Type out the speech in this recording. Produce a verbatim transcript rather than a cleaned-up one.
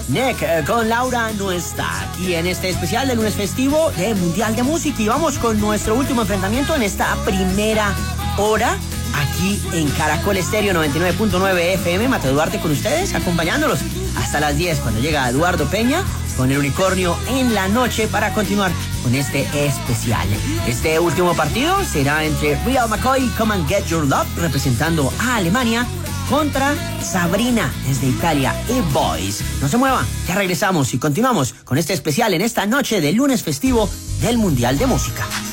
Nick eh, con Laura no está aquí en este especial de lunes festivo de Mundial de Música y vamos con nuestro último enfrentamiento en esta primera hora aquí en Caracol Estéreo noventa y nueve punto nueve F M. Mateo Duarte con ustedes, acompañándolos hasta las diez cuando llega Eduardo Peña con el unicornio en la noche para continuar con este especial. Este último partido será entre Real McCoy y Come and Get Your Love representando a Alemania contra Sabrina desde Italia y Boys. No se muevan, ya regresamos y continuamos con este especial en esta noche de lunes festivo del Mundial de Música.